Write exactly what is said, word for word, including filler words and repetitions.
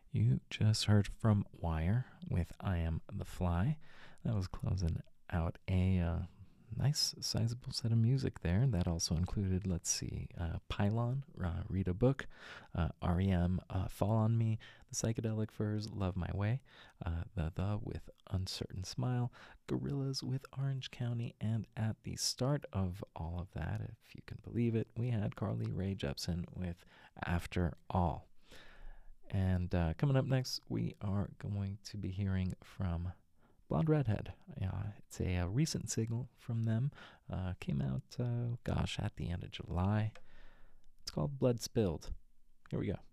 You just heard from Wire with I Am the Fly. That was closing out a uh, nice, sizable set of music there. That also included, let's see, uh, Pylon, uh, Read a Book, uh, R E M, uh, Fall on Me, The Psychedelic Furs, Love My Way, uh, The The with Uncertain Smile, Gorillas with Orange County, and at the start of all of that, if you can believe it, we had Carly Rae Jepsen with After All. And uh, coming up next, we are going to be hearing from Blonde Redhead. Uh, it's a, a recent single from them. Uh, came out, uh, gosh, at the end of July. It's called Blood Spilled. Here we go.